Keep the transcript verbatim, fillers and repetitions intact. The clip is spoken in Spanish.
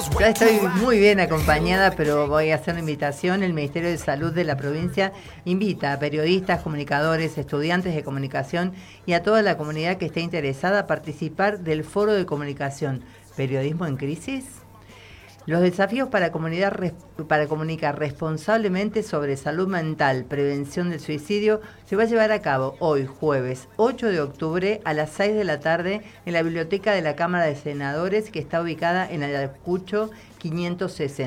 Ya estoy muy bien acompañada, pero voy a hacer una invitación. El Ministerio de Salud de la provincia invita a periodistas, comunicadores, estudiantes de comunicación y a toda la comunidad que esté interesada a participar del Foro de Comunicación ¿Periodismo en Crisis? Los desafíos para, comunidad, para comunicar responsablemente sobre salud mental, prevención del suicidio, se va a llevar a cabo hoy, jueves ocho de octubre, a las seis de la tarde, en la Biblioteca de la Cámara de Senadores, que está ubicada en Ayacucho quinientos sesenta.